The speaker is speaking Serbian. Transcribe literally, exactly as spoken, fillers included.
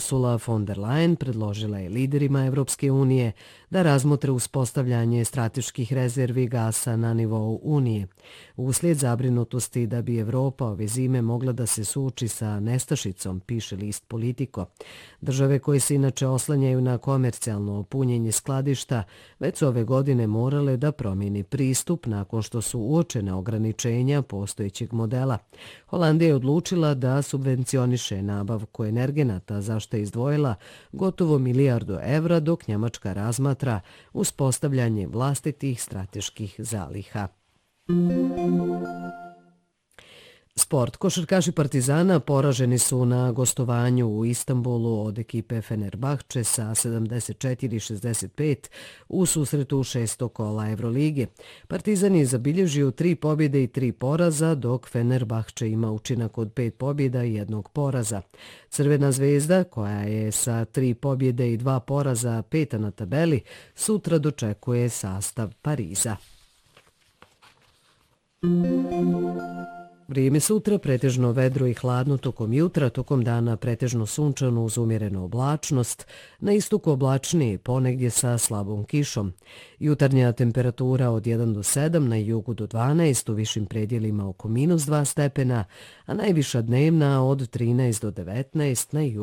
Ursula von der Leyen predložila je liderima Evropske unije da razmotre uspostavljanje strateških rezervi gasa na nivou Unije. Uslijed zabrinutosti da bi Evropa ove zime mogla da se suoči sa nestašicom, piše list Politico. Države koje se inače oslanjaju na komercijalno punjenje skladišta već su ove godine morale da promijeni pristup nakon što su uočene ograničenja postojećeg modela. Holandija je odlučila da subvencioniše nabavku energenata, za što je izdvojila gotovo milijardu evra, dok Njemačka razmatra uspostavljanje vlastitih strateških zaliha. Sport. Košarkaši Partizana poraženi su na gostovanju u Istanbulu od ekipe Fenerbahče sa sedamdeset četiri šezdeset pet u susretu šestog kola Evrolige. Partizan je zabilježio tri pobjede i tri poraza, dok Fenerbahče ima učinak od pet pobjeda i jednog poraza. Crvena zvezda, koja je sa tri pobjede i dva poraza peta na tabeli, sutra dočekuje sastav Pariza. Vrijeme sutra pretežno vedro i hladno tokom jutra, tokom dana pretežno sunčano uz umjerenu oblačnost, na istoku oblačnije ponegdje sa slabom kišom. Jutarnja temperatura od jedan do sedam, na jugu do dvanaest, u višim predjelima oko minus dva stepena, a najviša dnevna od trinaest do devetnaest na jugu.